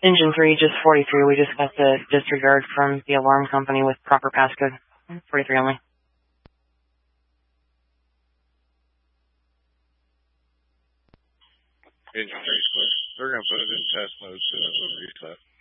Engine 3, just 43. We just got the disregard from the alarm company with proper passcode. 43 only. Engine 3's clear. They're going to put it in test mode soon as we reset.